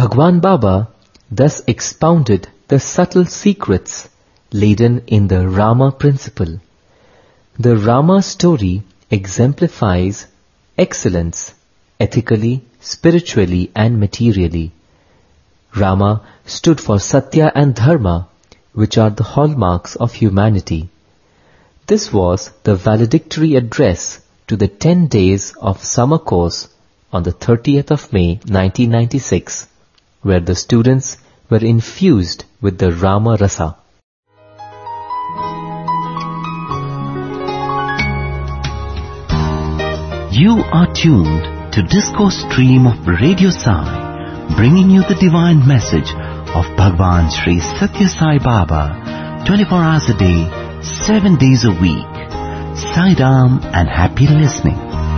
Bhagwan Baba thus expounded the subtle secrets laden in the Rama principle. The Rama story exemplifies excellence ethically, spiritually and materially. Rama stood for Satya and Dharma, which are the hallmarks of humanity. This was the valedictory address to the 10 days of summer course on the 30th of May 1996, where the students were infused with the Rama Rasa. You are tuned to Discourse Stream of Radio Sai, bringing you the divine message of Bhagwan Sri Satya Sai Baba, 24 hours a day, 7 days a week. Sai Ram and happy listening.